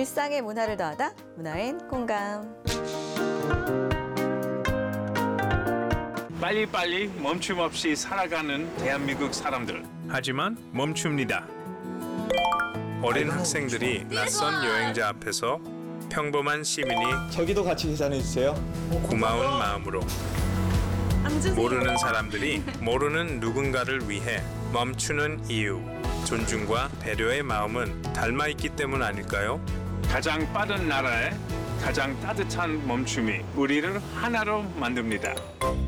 일상의 문화를 더하다 문화엔 공감. 빨리빨리 멈춤 없이 살아가는 대한민국 사람들. 하지만 멈춥니다. 어린 학생들이 낯선 여행자 앞에서 평범한 시민이 저기도 같이 계산해 주세요. 고마운 마음으로 모르는 사람들이 모르는 누군가를 위해 멈추는 이유, 존중과 배려의 마음은 닮아 있기 때문 아닐까요? 가장 빠른 나라에 가장 따뜻한 멈춤이 우리를 하나로 만듭니다.